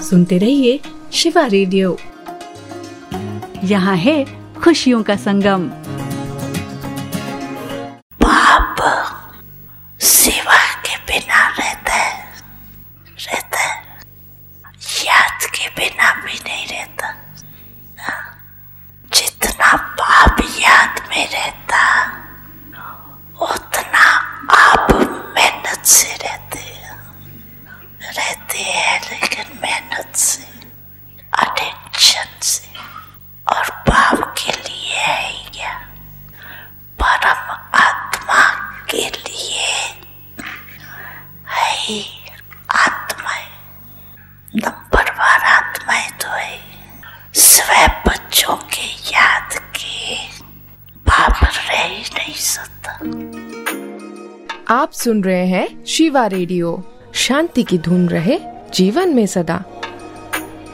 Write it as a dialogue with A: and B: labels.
A: सुनते रहिए शिवा रेडियो। यहाँ है खुशियों का संगम।
B: बाप सेवा के बिना रहता है, याद के बिना भी नहीं रहता। जितना बाप याद में रहता उतना आप मेहनत से रहते हैं, लेकिन मेहनत से, अटेंशन से। और बाप के लिए है क्या? परम आत्मा के लिए है। आत्माएं नंबरवार आत्माएं तो है। स्वयं बच्चों के याद के बाप रह ही नहीं सकता।
C: आप सुन रहे हैं शिवा रेडियो। शांति की धूम रहे जीवन में सदा।